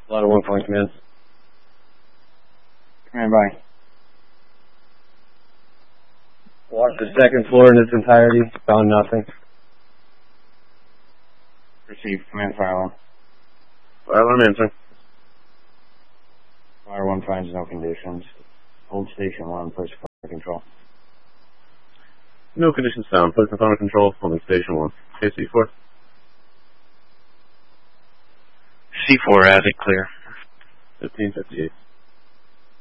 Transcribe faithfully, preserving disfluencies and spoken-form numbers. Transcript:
Ladder one point command. Command by. Watch the second floor in its entirety. Found nothing. Receive. Command fire alarm. Fire alarm answer. Fire one finds no conditions. Hold station one. Place fire control. No conditions found. Place on fire control. Holding station one. K C four. C four, as it clear. fifteen fifty-eight.